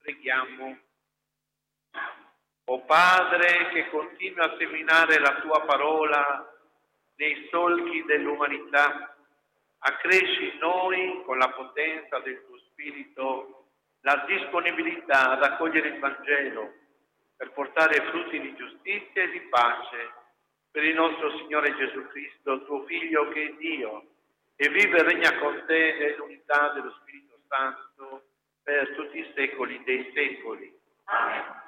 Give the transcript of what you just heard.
Preghiamo. O Padre, che continui a seminare la tua parola nei solchi dell'umanità, accresci in noi, con la potenza del tuo Spirito, la disponibilità ad accogliere il Vangelo per portare frutti di giustizia e di pace per il nostro Signore Gesù Cristo, tuo Figlio che è Dio, e vive e regna con te nell'unità dello Spirito Santo per tutti i secoli dei secoli. Amen.